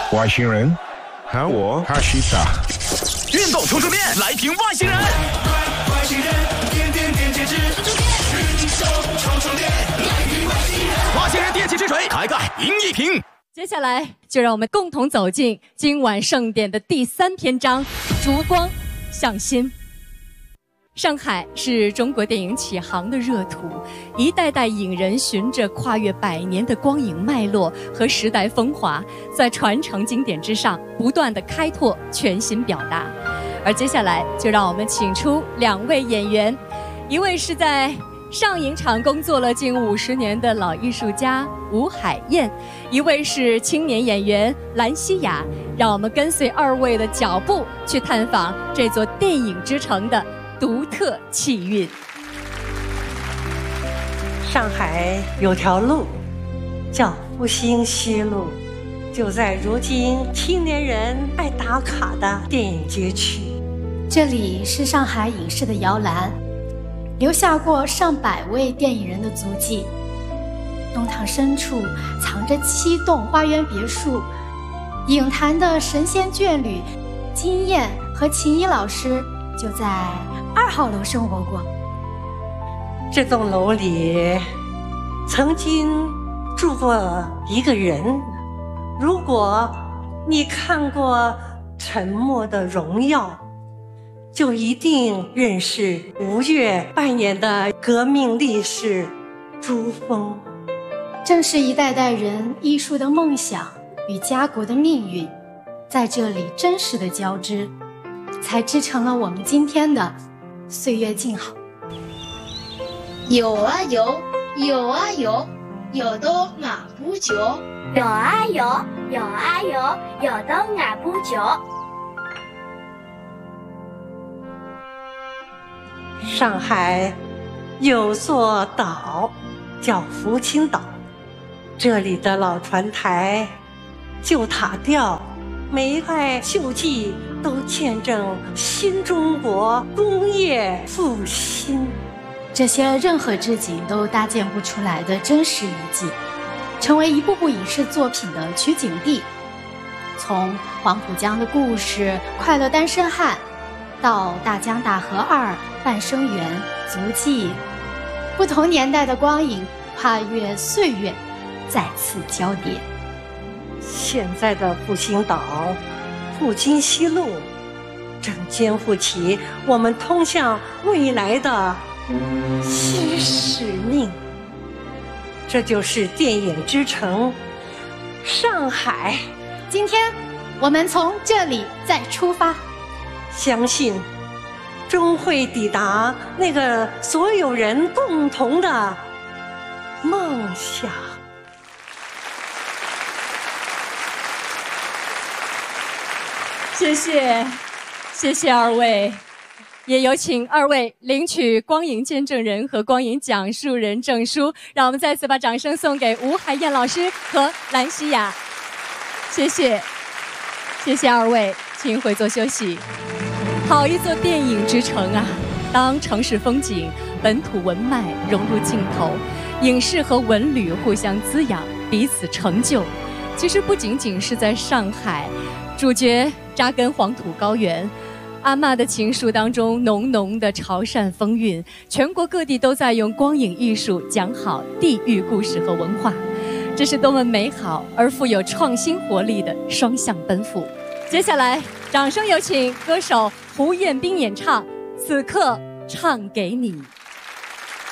外星人喊我哈西达。 运动充电，来评外星人。外星人，点点点点之，运动充电，来评外星人。外星人电器之锤，开盖赢一瓶。 接下来就让我们共同走进今晚盛典的第3篇章——烛光向心。上海是中国电影起航的热土，一代代影人循着跨越100年的光影脉络和时代风华，在传承经典之上不断地开拓全新表达。而接下来就让我们请出2位演员，一位是在上影厂工作了近50年的老艺术家吴海燕，一位是青年演员兰西亚。让我们跟随2位的脚步，去探访这座电影之城的独特气韵。 上海有条路叫复兴西路，就在如今青年人爱打卡的电影街区。 这里是上海影视的摇篮，留下过上百位电影人的足迹。东堂深处藏着7栋花园别墅，影坛的神仙眷侣金燕和秦怡老师就在2号楼生活过。 这栋楼里曾经住过一个人，如果你看过《沉默的荣耀》，就一定认识5月扮演的革命烈士朱峰。 正是一代代人艺术的梦想与家国的命运在这里真实的交织，才织成了我们今天的岁月静好。 有啊有，有啊有，有的俺不觉。 有啊有，有啊有，有的俺不觉。 上海有座岛叫福清岛，这里的老船台、旧塔吊，每一块锈迹都见证新中国工业复兴。 这些任何置景都搭建不出来的真实遗迹，成为一部部影视作品的取景地。从黄浦江的故事《快乐单身汉》到大江大河2、半生缘、足迹，不同年代的光影跨越岁月，再次交叠。 现在的复兴岛复兴西路正肩负起我们通向未来的新使命。这就是电影之城上海。 今天我们从这里再出发， 相信终会抵达那个所有人共同的梦想。 谢谢，谢谢2位，也有请2位领取光影见证人和光影讲述人证书。让我们再次把掌声送给吴海燕老师和兰西亚。谢谢，谢谢2位，请回座休息。好一座电影之城啊！当城市风景、本土文脉融入镜头，影视和文旅互相滋养，彼此成就。其实不仅仅是在上海，主角扎根黄土高原，阿嬷的情书当中浓浓的潮汕风韵，全国各地都在用光影艺术讲好地域故事和文化，这是多么美好而富有创新活力的双向奔赴。接下来掌声有请歌手胡彦斌演唱《此刻唱给你》。